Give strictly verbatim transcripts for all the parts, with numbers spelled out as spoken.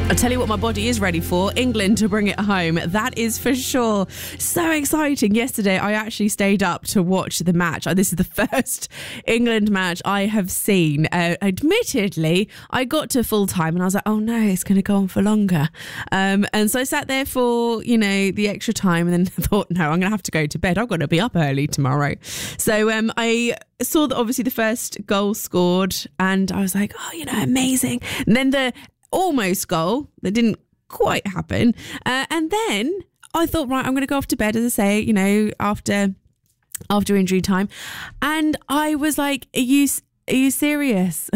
I'll tell you what my body is ready for. England to bring it home. That is for sure. So exciting. Yesterday, I actually stayed up to watch the match. This is the first England match I have seen. Uh, admittedly, I got to full time and I was like, oh no, it's going to go on for longer. Um, and so I sat there for, you know, the extra time and then thought, no, I'm going to have to go to bed. I've got to be up early tomorrow. So um, I saw that obviously the first goal scored and I was like, oh, you know, amazing. And then the almost goal that didn't quite happen. Uh, and then I thought, right, I'm going to go off to bed, as I say, you know, after after injury time. And I was like, are you, are you serious?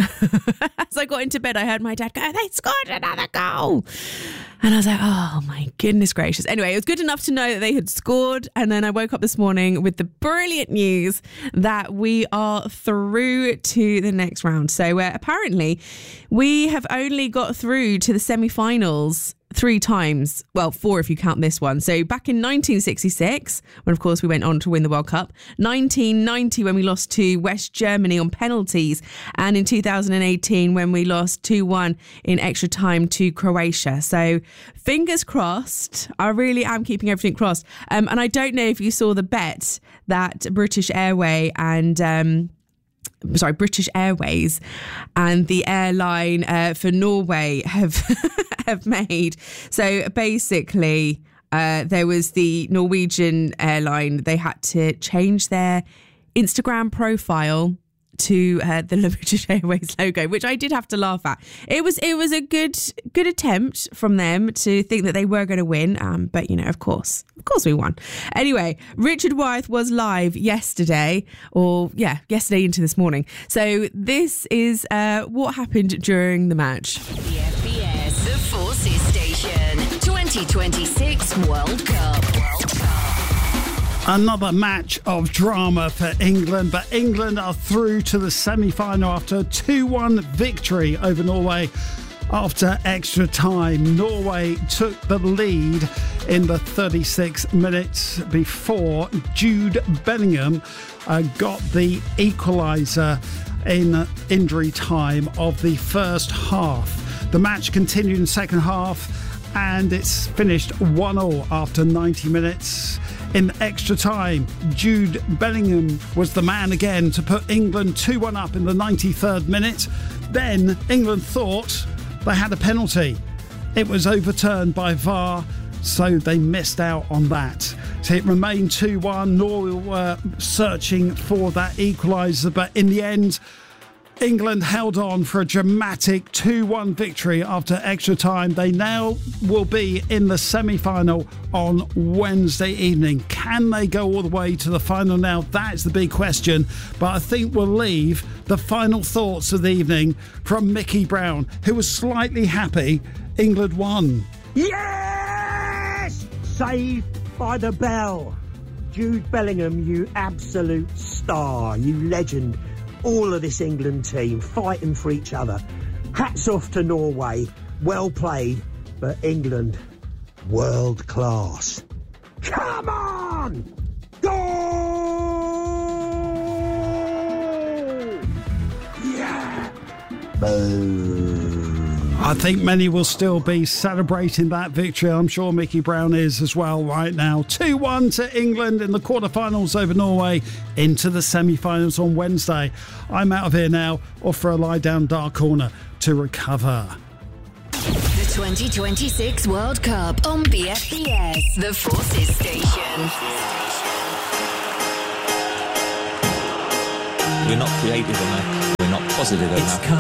As I got into bed, I heard my dad go, they scored another goal. And I was like, oh my goodness gracious. Anyway, it was good enough to know that they had scored. And then I woke up this morning with the brilliant news that we are through to the next round. So uh, apparently we have only got through to the semi-finals three times. Well, four if you count this one. So back in nineteen sixty-six, when of course we went on to win the World Cup, nineteen ninety when we lost to West Germany on penalties, and in two thousand eighteen when we lost two one in extra time to Croatia. So fingers crossed. I really am keeping everything crossed. Um, and I don't know if you saw the bet that British Airways and um, sorry, British Airways and the airline uh, for Norway have have made. So basically, uh, there was the Norwegian airline. They had to change their Instagram profile to uh, the British Airways logo, which I did have to laugh at. It was it was a good good attempt from them to think that they were going to win, um, but you know, of course, of course, we won. Anyway, Richard Wyeth was live yesterday, or yeah, yesterday into this morning. So this is uh, what happened during the match. The F B S, the Forces Station, twenty twenty-six World Cup. World Cup. Another match of drama for England, but England are through to the semi-final after a two one victory over Norway after extra time. Norway took the lead in the thirty-six minutes before Jude Bellingham uh, got the equaliser in injury time of the first half. The match continued in the second half and it's finished one all after ninety minutes. In extra time, Jude Bellingham was the man again to put England two one up in the ninety-third minute. Then England thought they had a penalty. It was overturned by V A R, so they missed out on that. So it remained two one. Norway were searching for that equaliser, but in the end, England held on for a dramatic two one victory after extra time. They now will be in the semi-final on Wednesday evening. Can they go all the way to the final now? That's the big question. But I think we'll leave the final thoughts of the evening from Mickey Brown, who was slightly happy England won. Yes! Saved by the bell. Jude Bellingham, you absolute star, you legend. All of this England team fighting for each other. Hats off to Norway. Well played. But England, world class. Come on! Goal! Yeah! Boom! I think many will still be celebrating that victory. I'm sure Mickey Brown is as well right now. two one to England in the quarterfinals over Norway, into the semi-finals on Wednesday. I'm out of here now, off for a lie down dark corner to recover. The twenty twenty-six World Cup on B F B S, the Forces Station. We're not creative enough. We're not positive enough.